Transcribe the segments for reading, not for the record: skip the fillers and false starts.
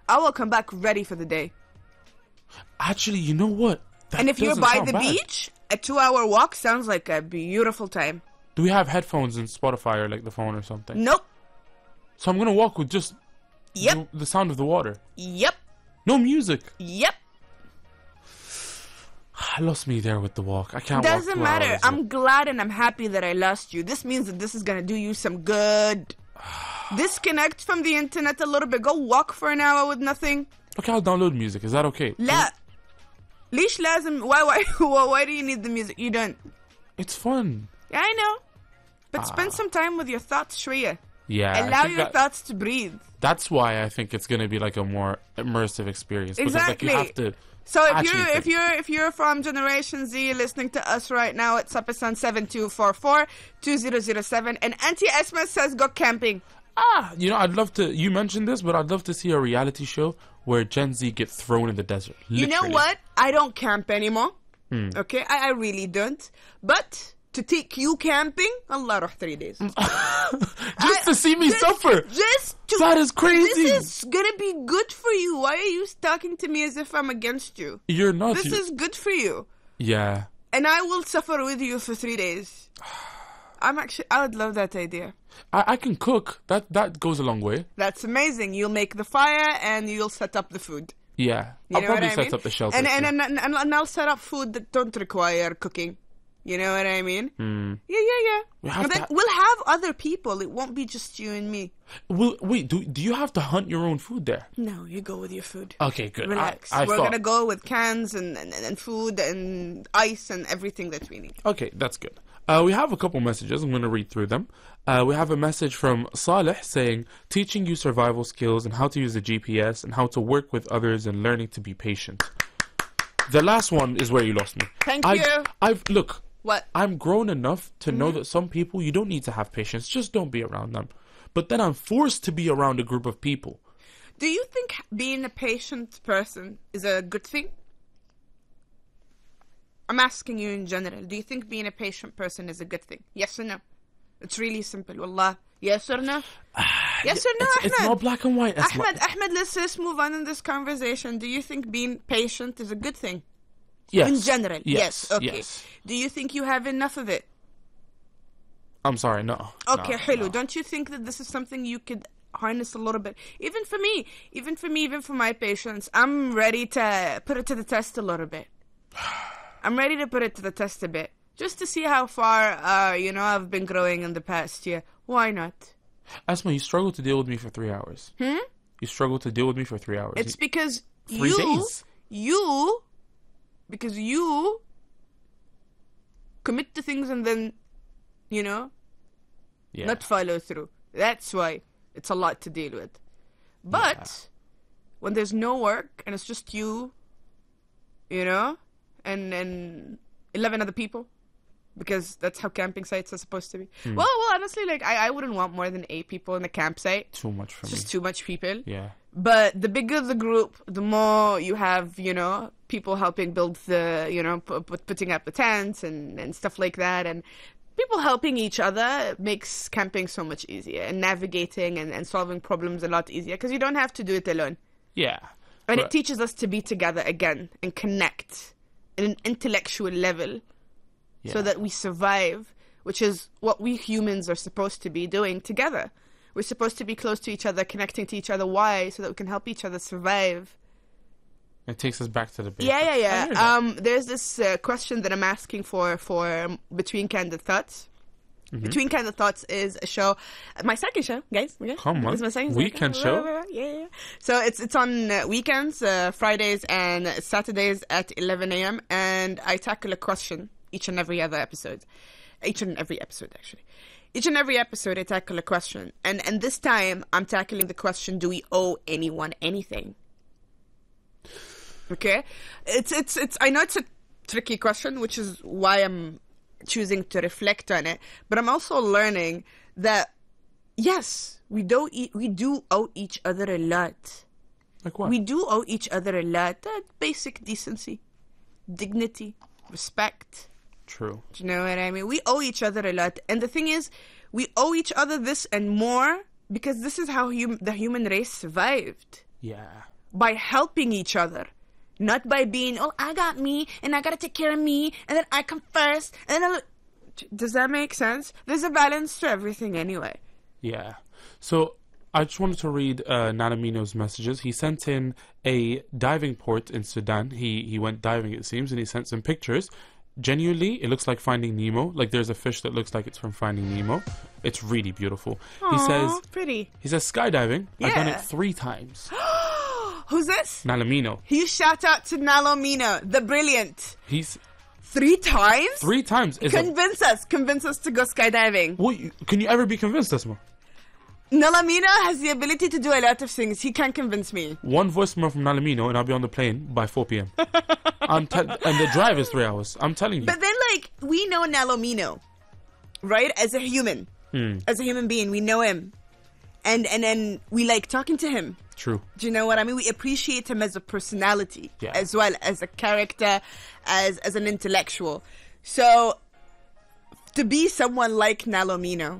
I will come back ready for the day. Actually, you know what? And if you're by the beach, a 2-hour walk sounds like a beautiful time. Do we have headphones in Spotify or like the phone or something? Nope. So I'm gonna walk with just Yep. the sound of the water. Yep. No music. Yep. I lost me there with the walk. I can't walk. Doesn't matter. I'm glad and I'm happy that I lost you. This means that this is gonna do you some good. Disconnect from the internet a little bit. Go walk for an hour with nothing. Okay, I'll download music. Is that okay? لا. ليش لازم why do you need the music? You don't. It's fun. Yeah, I know. But spend some time with your thoughts شوية. Yeah. Allow your thoughts to breathe. That's why I think it's gonna be like a more immersive experience. Exactly. Because, like, you have to. So if you're from Generation Z listening to us right now, it's up on 7244-2007, and Auntie Esma says go camping. You know, I'd love to. You mentioned this, but I'd love to see a reality show where Gen Z get thrown in the desert. Literally. You know what? I don't camp anymore. Okay, I really don't. But to take you camping, Allah roh 3 days. Just to see me suffer. That is crazy. This is gonna be good for you. Why are you talking to me as if I'm against you? You're not. This is good for you. Yeah. And I will suffer with you for 3 days. I would love that idea. I can cook. That goes a long way. That's amazing. You'll make the fire and you'll set up the food. Yeah. You I'll know probably what I set mean? up the shelter. And I'll set up food that don't require cooking. You know what I mean? Yeah. We'll have other people. It won't be just you and me. Wait, do you have to hunt your own food there? No, you go with your food. Okay, good. Relax. We're going to go with cans and food and ice and everything that we need. Okay, that's good. We have a couple messages. I'm going to read through them. We have a message from Saleh saying, teaching you survival skills and how to use the GPS and how to work with others and learning to be patient. The last one is where you lost me. Thank you. Look. What? I'm grown enough to know that some people, you don't need to have patience. Just don't be around them. But then I'm forced to be around a group of people. Do you think being a patient person is a good thing? I'm asking you in general. Do you think being a patient person is a good thing? Yes or no? It's really simple. Wallah. Yes or no? Yes or no, Ahmed? It's not black and white. Ahmed, let's move on in this conversation. Do you think being patient is a good thing? Yes. In general, yes. Okay. Yes. Do you think you have enough of it? I'm sorry, no. Okay, no. no. Don't you think that this is something you could harness a little bit? Even for me, even for my patience, I'm ready to put it to the test a little bit. I'm ready to put it to the test a bit. Just to see how far, I've been growing in the past year. Why not? Asma, you struggle to deal with me for 3 hours. You struggle to deal with me for 3 hours. It's because 3 days. Because you commit to things and then, not follow through. That's why it's a lot to deal with. But when there's no work and it's just you, and 11 other people, because that's how camping sites are supposed to be. Well, honestly, I wouldn't want more than 8 people in a campsite. Too much for me. Just too much people. Yeah. But the bigger the group, the more you have, people helping build the, putting up the tents and stuff like that. And people helping each other makes camping so much easier. And navigating and solving problems a lot easier. Because you don't have to do it alone. Yeah. And it teaches us to be together again and connect at an intellectual level. Yeah. So that we survive, which is what we humans are supposed to be doing together. We're supposed to be close to each other, connecting to each other. Why? So that we can help each other survive. It takes us back to the basics. Yeah. There's this question that I'm asking for Between Candid Thoughts. Between Candid Thoughts is a show, my second show, guys. Okay? Come on, it's my second weekend show. Yeah. So it's on weekends, Fridays and Saturdays at 11 a.m. And I tackle a question each and every episode, actually. Each and every episode, I tackle a question. And this time, I'm tackling the question, do we owe anyone anything? Okay? I know it's a tricky question, which is why I'm choosing to reflect on it. But I'm also learning that, yes, we do owe each other a lot. Like what? We do owe each other a lot. Basic decency, dignity, respect. True. Do you know what I mean? We owe each other a lot. And the thing is, we owe each other this and more because this is how the human race survived. Yeah. by helping each other. Not by being, oh, I got me, and I gotta take care of me, and then I come first, and then does that make sense? There's a balance to everything anyway. Yeah. So I just wanted to read Nalamino's messages. He sent in a diving port in Sudan. He went diving, it seems, and he sent some pictures. Genuinely, it looks like Finding Nemo. Like there's a fish that looks like it's from Finding Nemo. It's really beautiful. He says, pretty. He says skydiving. I've done it Yeah. 3 times. Who's this? Nalamino. You shout out to Nalomino, the brilliant. He's 3 times? 3 times. Convince us to go skydiving. Can you ever be convinced, Asma? Nalamino has the ability to do a lot of things. He can't convince me. One voicemail from Nalamino and I'll be on the plane by 4 p.m. And the drive is 3 hours. I'm telling you. But then, like, we know Nalomino, right? As a human. As a human being, we know him. And then we like talking to him. True. Do you know what I mean? We appreciate him as a personality, Yeah. as well as a character, as an intellectual. So, to be someone like Nalomino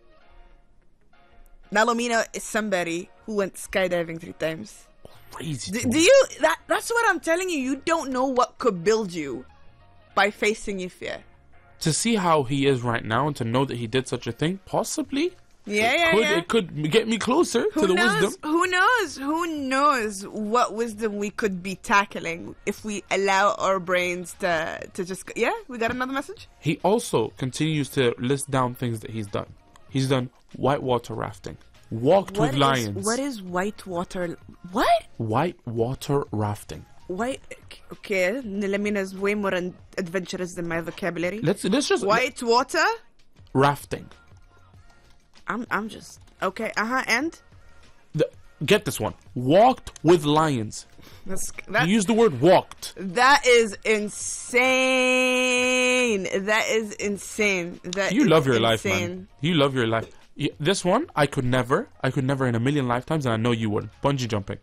is somebody who went skydiving 3 times. Crazy. Do you? That's what I'm telling you. You don't know what could build you by facing your fear. To see how he is right now and to know that he did such a thing, possibly. Yeah. It could get me closer to the wisdom. Who knows what wisdom we could be tackling if we allow our brains to just... Yeah, we got another message? He also continues to list down things that he's done. He's done whitewater rafting, walked with lions. What is whitewater... What? Whitewater rafting. Okay, Nilamina is way more adventurous than my vocabulary. Let's just... Whitewater? Rafting. I'm just... Okay, and? Get this one. Walked with lions. He used the word walked. That is insane. You love your life, man. You love your life. This one, I could never in a million lifetimes, and I know you would. Bungee jumping.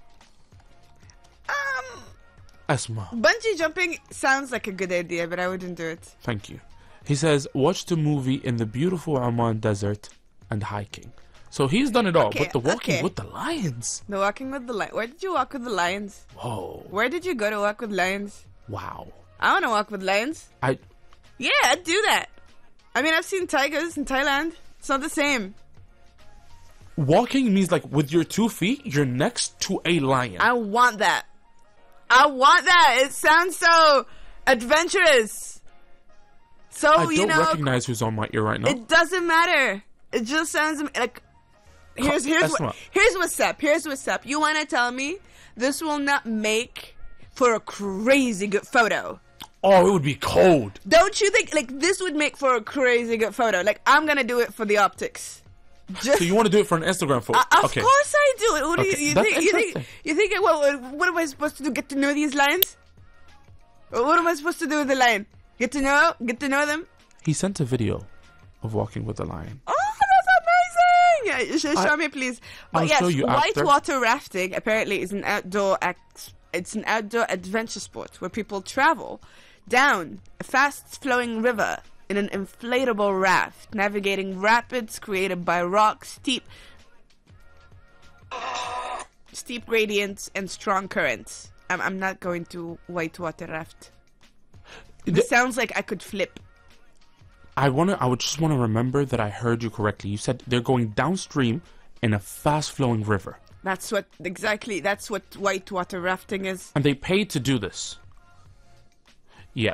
Asma. Bungee jumping sounds like a good idea, but I wouldn't do it. Thank you. He says, watched a movie in the beautiful Oman desert and hiking. So he's done it all, but the walking with the lions. The walking with the lions. Where did you walk with the lions? Whoa. Where did you go to walk with lions? Wow. I want to walk with lions. Yeah, I'd do that. I mean, I've seen tigers in Thailand. It's not the same. Walking means like with your 2 feet, you're next to a lion. I want that. It sounds so adventurous. So, I don't recognize who's on my ear right now. It doesn't matter. It just sounds like... Here's what's up. You want to tell me this will not make for a crazy good photo? Oh, it would be cold. Don't you think, like, this would make for a crazy good photo? Like, I'm going to do it for the optics. So you want to do it for an Instagram photo? Of course I do it. What do you That's think? You think? What am I supposed to do? Get to know these lions? What am I supposed to do with the lion? Get to know them? He sent a video of walking with the lion. Oh, that's amazing! Yeah, show me, please. But I'll show you after. Whitewater rafting apparently is an outdoor adventure sport where people travel down a fast-flowing river in an inflatable raft, navigating rapids created by rocks, steep gradients, and strong currents. I'm not going to whitewater raft. This sounds like I could flip. I would just want to remember that I heard you correctly. You said they're going downstream in a fast-flowing river. That's what whitewater rafting is. And they paid to do this. Yeah,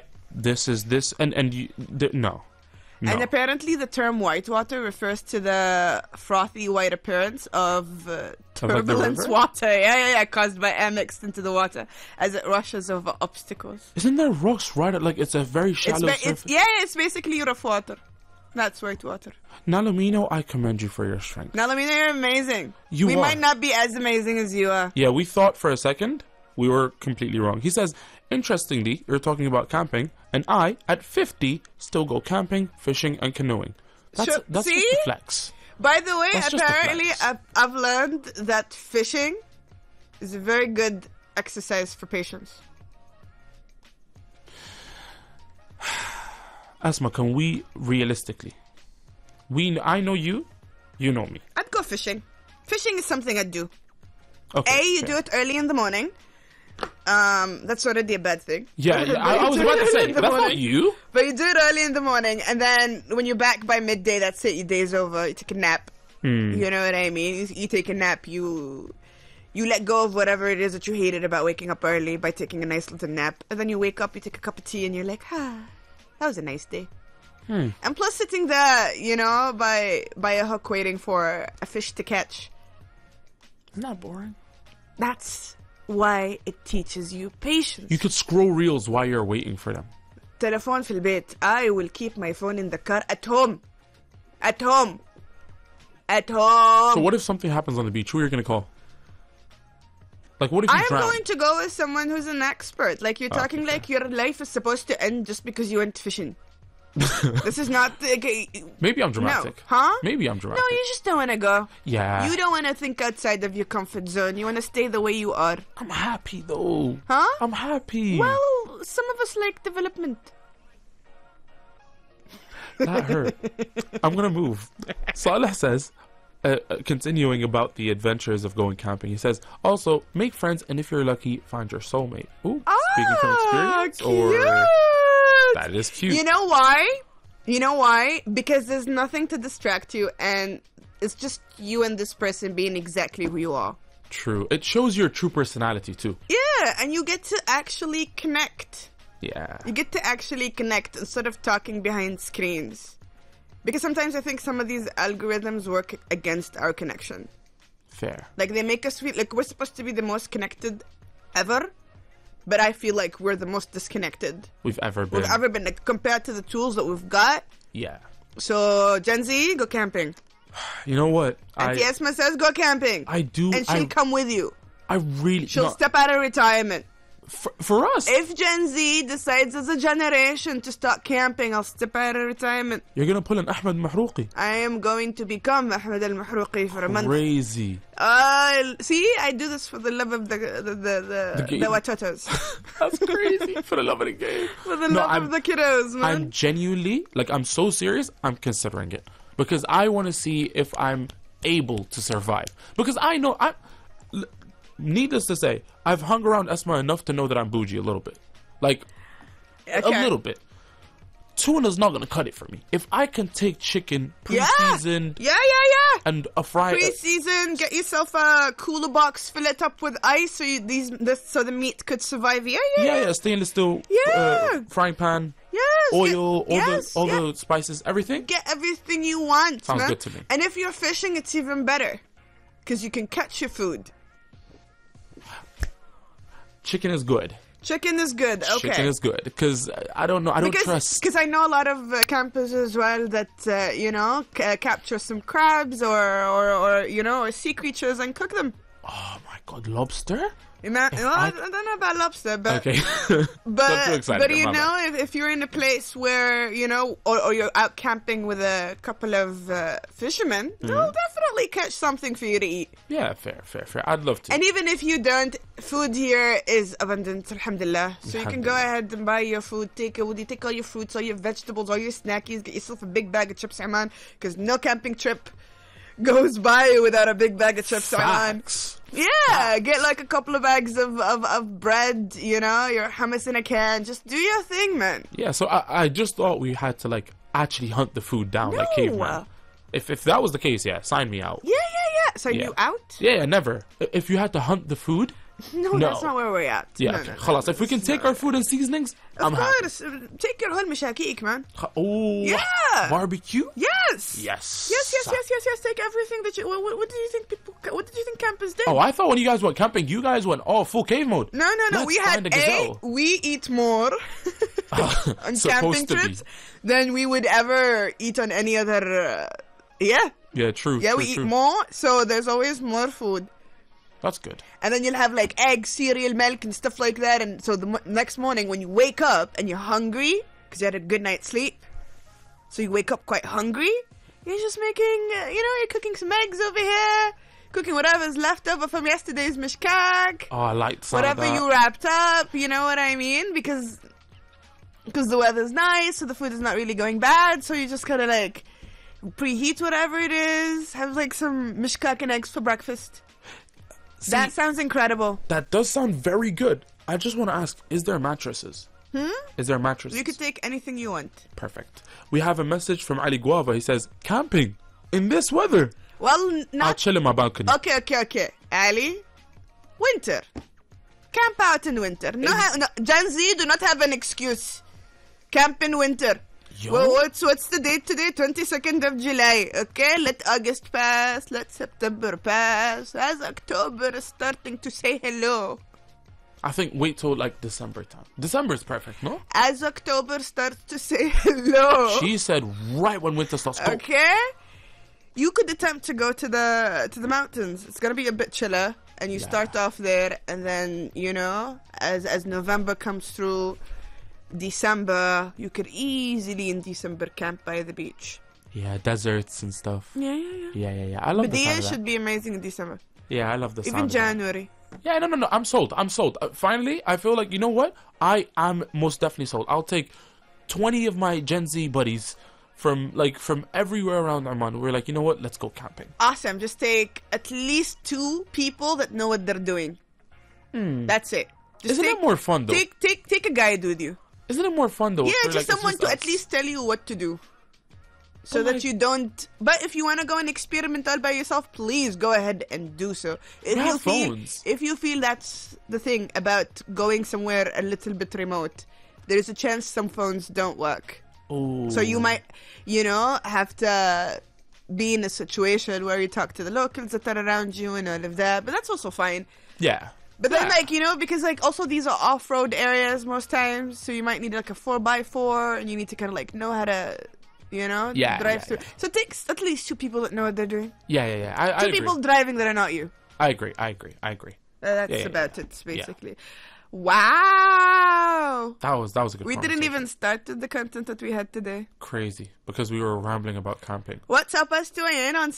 no. And apparently the term whitewater refers to the frothy white appearance of turbulence water. Yeah, caused by air mixed into the water as it rushes over obstacles. Isn't there rocks right at, like, it's a very shallow surface? It's basically rough water. That's whitewater. Nalamino, I commend you for your strength. Nalamino, you're amazing. We might not be as amazing as you are. Yeah, we thought for a second we were completely wrong. He says, interestingly, you're talking about camping, and I, at 50, still go camping, fishing, and canoeing. That's just a flex. By the way, apparently, I've learned that fishing is a very good exercise for patience. Asma, can we realistically? I know you, you know me. I'd go fishing. Fishing is something I'd do. Okay, You fair. do it early in the morning. That's already a bad thing. Yeah, I was about to say, In the that's not morning. you. But you do it early in the morning, and then when you're back by midday, that's it. Your day's over. You take a nap. You know what I mean? You take a nap. You let go of whatever it is that you hated about waking up early by taking a nice little nap, and then you wake up, you take a cup of tea, and you're like, that was a nice day. And plus, sitting there, by a hook, waiting for a fish to catch. Isn't that boring? That's why it teaches you patience. You could scroll reels while you're waiting for them. Telephone في البيت. I will keep my phone in the car at home. At home. At home. So what if something happens on the beach? Who are you going to call? Like, what if you I'm drown? going to go with someone who's an expert. Like, you're talking okay. like your life is supposed to end just because you went fishing. This is not... Maybe I'm dramatic. No. Huh? Maybe I'm No, dramatic. you just don't want to go. Yeah. You don't want to think outside of your comfort zone. You want to stay the way you are. I'm happy, though. Huh? I'm happy. Well, some of us like development. That hurt. I'm going to move. Saleh says, continuing about the adventures of going camping, he says, also, make friends, and if you're lucky, find your soulmate. Ooh, speaking from experience? Cute. Or that is cute. You know why? You know why? Because there's nothing to distract you, and it's just you and this person being exactly who you are. True. It shows your true personality, too. Yeah, and you get to actually connect. Yeah. You get to actually connect instead of talking behind screens. Because sometimes I think some of these algorithms work against our connection. Fair. Like, they make us feel like we're supposed to be the most connected ever, but I feel like we're the most disconnected We've ever been. like, compared to the tools that we've got. Yeah. So, Gen Z, go camping. You know what? Auntie Esma says go camping. I do. And she'll come with you. I really. She'll no, step out of retirement. for us. If Gen Z decides as a generation to start camping, I'll step out of retirement. You're going to pull an Ahmed Mahrouqi. I am going to become Ahmed al-Mahrouqi for a month. Crazy. See, I do this for the love of the game. watotos. That's crazy. For the love of the game. For the love of the kiddos, man. I'm genuinely, like, I'm so serious, I'm considering it. Because I want to see if I'm able to survive. Because I know, needless to say, I've hung around Esma enough to know that I'm bougie a little bit. Like, a little bit. Tuna's not going to cut it for me. If I can take chicken, pre-seasoned, Yeah. and a fry... Pre-season, get yourself a cooler box, fill it up with ice so so the meat could survive. Yeah. Stainless steel, Yeah. frying pan, Yes. oil, Yes, all the spices, everything. Get everything you want, Sounds man. good to me. And if you're fishing, it's even better. Because you can catch your food. Chicken is good. Chicken is good, okay. Chicken is good. Because I don't know, I don't trust... Because I know a lot of campers as well that, capture some crabs or sea creatures and cook them. Oh my god, lobster? I don't know about lobster, but Okay. Not too excited, but my bad. if you're in a place where or you're out camping with a couple of fishermen, they'll definitely catch something for you to eat. Yeah, fair. I'd love to. And even if you don't, food here is abundant, alhamdulillah. So you can go ahead and buy your food, take all your fruits, all your vegetables, all your snackies, get yourself a big bag of chips, Aman, because no camping trip goes by without a big bag of chips, Aman. Facts. Yeah, get like a couple of bags of bread, your hummus in a can. Just do your thing, man. Yeah, so I just thought we had to, like, actually hunt the food down like cavemen. If that was the case, yeah, sign me out. Yeah. So are you out? Yeah, never. If you had to hunt the food... No, that's not where we're at. Yeah, no, okay. no, خلاص, if we can take our food and seasonings, I'm happy. Of course. Take your whole mashakik, man. Oh, Yeah. Barbecue? Yes. Yes. Yes. Take everything that you... What did you think what did you think campers did? Oh, I thought when you guys went camping, you guys went all full cave mode. No. Let's We find had a gazelle. we eat more on Supposed camping to be. trips than we would ever eat on any other... Yeah, true. Yeah, we eat more, so there's always more food. That's good. And then you'll have like eggs, cereal, milk, and stuff like that. And so the next morning when you wake up and you're hungry, because you had a good night's sleep, so you wake up quite hungry, you're just making, you're cooking some eggs over here, cooking whatever's left over from yesterday's mishkak. Oh, I like some of whatever that. you wrapped up, you know what I mean? Because the weather's nice, so the food is not really going bad, so you just kind of like preheat whatever it is, have like some mishkak and eggs for breakfast. That sounds incredible. That does sound very good. I just want to ask, is there mattresses? Is there mattresses? You could take anything you want. Perfect. We have a message from Ali Guava. He says, camping in this weather. Well, I'll not... chill in my balcony. Okay. Ali, winter. Camp out in winter. No, Gen Z do not have an excuse. Camp in winter. Yo. Well, what's the date today? 22nd of July. Okay, let August pass. Let September pass. As October is starting to say hello. I think wait till like December time. December is perfect, no? As October starts to say hello. She said right when winter starts. Go. Okay. You could attempt to go to the mountains. It's gonna be a bit chiller, and you start off there, and then as November comes through, December, you could easily in December camp by the beach. Yeah, deserts and stuff. Yeah. Yeah. I love the sound Badia of that. should be amazing in December. Yeah, I love the sound Even of that. January. Yeah, no. I'm sold. Finally, I feel like, you know what? I am most definitely sold. I'll take 20 of my Gen Z buddies from everywhere around Oman. We're like, you know what? Let's go camping. Awesome. Just take at least 2 people that know what they're doing. That's it. Just Isn't it more fun, though? Take a guide with you. Isn't it more fun, though? Yeah, for, just like, someone to us? at least tell you what to do. So But, that you don't... But if you want to go and experiment all by yourself, please go ahead and do so. If We you have feel, phones. If you feel that's the thing about going somewhere a little bit remote, there is a chance some phones don't work. Oh. So you might, have to be in a situation where you talk to the locals that are around you and all of that. But that's also fine. Yeah. But then, Yeah. because, also these are off-road areas most times, so you might need, a 4x4, and you need to kind of, know how to, drive through. So it takes at least 2 people that know what they're doing. Yeah. I 2 agree. people driving that are not you. I agree. That's Yeah. about it, basically. Wow! That was a good We didn't conversation. even start with the content that we had today. Crazy, because we were rambling about camping. What's up, us to in on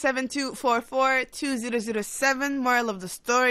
7244-2007. Moral of the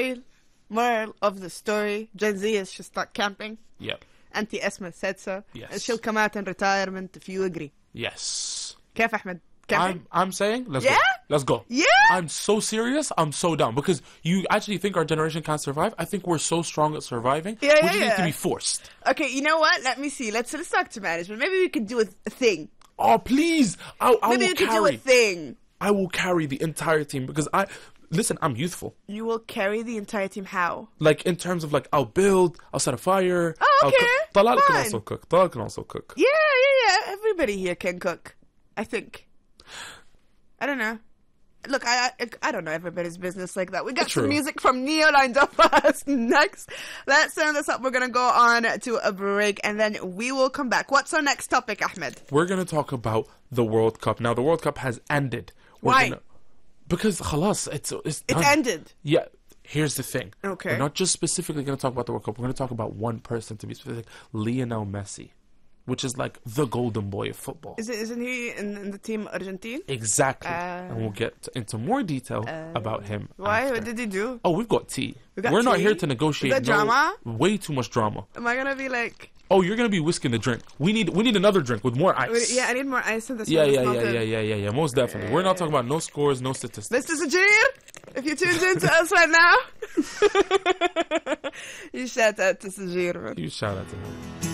story. Gen Z is should start camping. Yep. Auntie Esma said so. Yes. And she'll come out in retirement if you agree. Yes. كيف أحمد? Camping? I'm saying, let's Yeah? go. Let's go. Yeah? I'm so serious. I'm so down. Because you actually think our generation can't survive? I think we're so strong at surviving. Yeah, we just need yeah. to be forced. Okay, you know what? Let me see. Let's talk to management. Maybe we could do a thing. Oh, please. I Maybe will we could do a carry. thing. I will carry the entire team because listen, I'm youthful. You will carry the entire team. How? Like, in terms of, I'll build, I'll set a fire. Oh, I'll okay. cook. Talal can Fine. also cook. Talal can also cook. Yeah. Everybody here can cook. I think. I don't know. Look, I don't know everybody's business like that. We got True. some music from Neo lined up for us next. Let's send this up. We're going to go on to a break, and then we will come back. What's our next topic, Ahmed? We're going to talk about the World Cup. Now, the World Cup has ended. Why? Because, khalas, it's done. It ended. Yeah. Here's the thing. Okay. We're not just specifically going to talk about the World Cup. We're going to talk about one person, to be specific, Lionel Messi, which is like the golden boy of football. Isn't he in the team Argentine? Exactly. And we'll get into more detail about him. Why? after. What did he do? Oh, we've got tea. got We're not tea? here to negotiate. Is that drama? Way too much drama. Am I going to be like... Oh, you're going to be whisking the drink. We need another drink with more ice. Yeah, I need more ice in this Yeah, one. It's not good. yeah. Most definitely. We're not talking about no scores, no statistics. This is Ajir. If you tuned in to us right now, you shout out to Sajir, man. You shout out to him.